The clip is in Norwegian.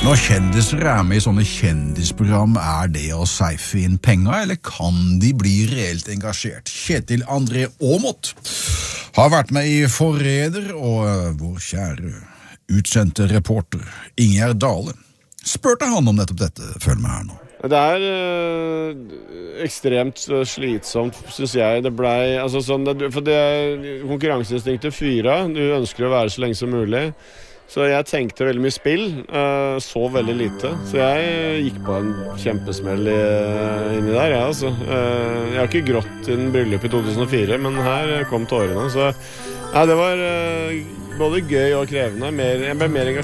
Når kjendiser med I sånne kjendisprogram, det å seife inn penger, eller kan de bli reelt engasjert? Kjetil André Aamodt har vært med I Forræder, og vår kjære utsendte reporter Ingjerd Dale spurte han om nettopp dette. Følg med her nå. Det ekstremt slitsomt, synes jeg. Det ble, altså sånn, for det konkurranseinstinktet fyra, du ønsker å være så lenge som mulig. Så jeg tenkte veldig mye spill, så veldig lite. Så jeg gikk på en kjempesmell inni der, altså. Jeg har ikke grått I en bryllup I 2004, men her kom tårene. Så ja, det var både gøy og krevende. Jeg ble mer engasjert